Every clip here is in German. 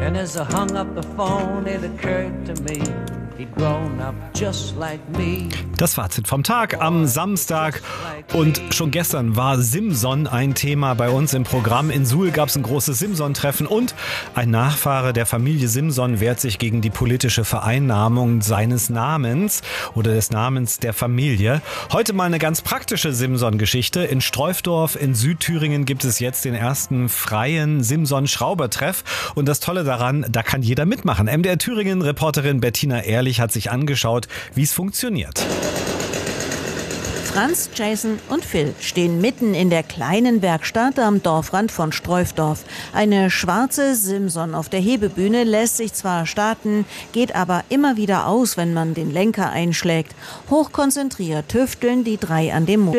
And as I hung up the phone, it occurred to me, he'd grown up just like me. Das Fazit vom Tag am Samstag. Und schon gestern war Simson ein Thema bei uns im Programm. In Suhl gab es ein großes Simson-Treffen und ein Nachfahre der Familie Simson wehrt sich gegen die politische Vereinnahmung seines Namens oder des Namens der Familie. Heute mal eine ganz praktische Simson-Geschichte. In Streufdorf in Südthüringen gibt es jetzt den ersten freien Simson-Schraubertreff. Und das Tolle daran, da kann jeder mitmachen. MDR Thüringen-Reporterin Bettina Ehrlich hat sich angeschaut, wie es funktioniert. Franz, Jason und Phil stehen mitten in der kleinen Werkstatt am Dorfrand von Streufdorf. Eine schwarze Simson auf der Hebebühne lässt sich zwar starten, geht aber immer wieder aus, wenn man den Lenker einschlägt. Hochkonzentriert tüfteln die drei an dem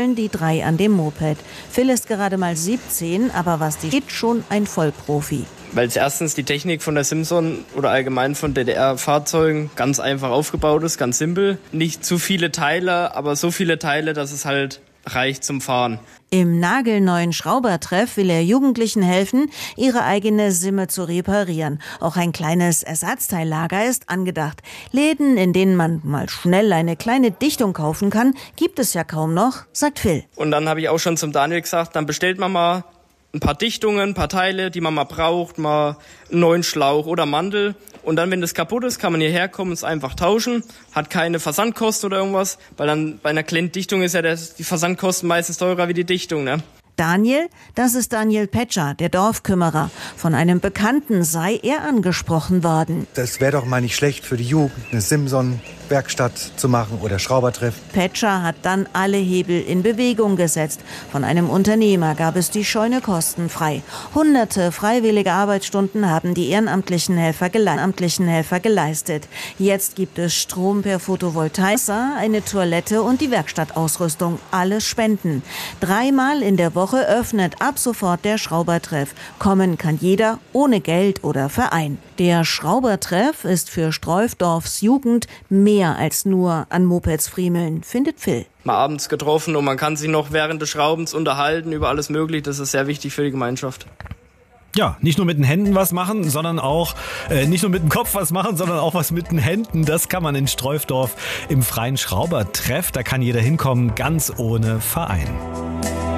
Moped. Phil ist gerade mal 17, aber was die geht, schon ein Vollprofi. Weil es erstens die Technik von der Simson oder allgemein von DDR-Fahrzeugen ganz einfach aufgebaut ist, ganz simpel. Nicht zu viele Teile, aber so viele Teile, dass es halt reicht zum Fahren. Im nagelneuen Schraubertreff will er Jugendlichen helfen, ihre eigene Simme zu reparieren. Auch ein kleines Ersatzteillager ist angedacht. Läden, in denen man mal schnell eine kleine Dichtung kaufen kann, gibt es ja kaum noch, sagt Phil. Und dann habe ich auch schon zum Daniel gesagt, dann bestellt man mal ein paar Dichtungen, ein paar Teile, die man mal braucht, mal einen neuen Schlauch oder Mandel. Und dann, wenn das kaputt ist, kann man hierher kommen und es einfach tauschen. Hat keine Versandkosten oder irgendwas, weil dann bei einer kleinen Dichtung ist ja die Versandkosten meistens teurer wie die Dichtung, ne? Daniel, das ist Daniel Petscher, der Dorfkümmerer. Von einem Bekannten sei er angesprochen worden. Das wäre doch mal nicht schlecht für die Jugend, eine Simson-Werkstatt zu machen oder Schraubertreff. Petscher hat dann alle Hebel in Bewegung gesetzt. Von einem Unternehmer gab es die Scheune kostenfrei. Hunderte freiwillige Arbeitsstunden haben die ehrenamtlichen Helfer geleistet. Jetzt gibt es Strom per Photovoltaik, eine Toilette und die Werkstattausrüstung. Alles Spenden. 3-mal in der Woche öffnet ab sofort der Schraubertreff. Kommen kann jeder, ohne Geld oder Verein. Der Schraubertreff ist für Streufdorfs Jugend mehr als nur an Mopeds friemeln, findet Phil. Mal abends getroffen und man kann sich noch während des Schraubens unterhalten über alles Mögliche. Das ist sehr wichtig für die Gemeinschaft. Ja, nicht nur mit den Händen was machen, sondern auch, nicht nur mit dem Kopf was machen, sondern auch was mit den Händen. Das kann man in Streufdorf im freien Schraubertreff. Da kann jeder hinkommen, ganz ohne Verein.